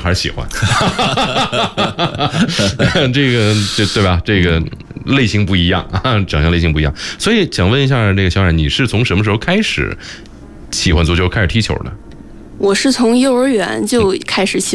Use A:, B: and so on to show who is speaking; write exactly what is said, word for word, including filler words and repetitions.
A: 还是喜欢。这个对对吧？这个类型不一样啊，长相类型不一样。所以想问一下，那个小冉，你是从什么时候开始喜欢足球，开始踢球的？
B: 我是从幼儿园就开始喜